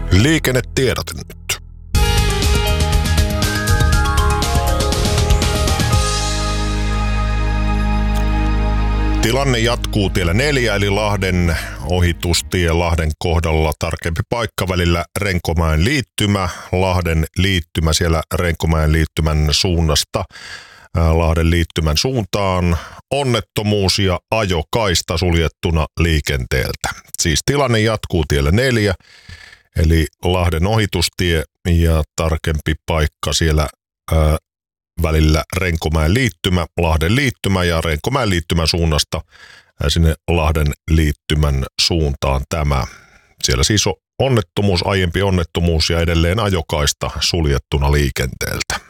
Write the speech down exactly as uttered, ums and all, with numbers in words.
Liikennetiedote nyt. Tilanne jatkuu tiellä neljä, eli Lahden ohitustie Lahden kohdalla, tarkempi paikka välillä Renkomäen liittymä, Lahden liittymä siellä Renkomäen liittymän suunnasta Lahden liittymän suuntaan, onnettomuus ja ajokaista suljettuna liikenteeltä. Siis tilanne jatkuu tiellä neljä, eli Lahden ohitustie ja tarkempi paikka siellä ää, välillä Renkomäen liittymä, Lahden liittymä ja Renkomäen liittymän suunnasta sinne Lahden liittymän suuntaan tämä. Siellä siis on onnettomuus, aiempi onnettomuus ja edelleen ajokaista suljettuna liikenteeltä.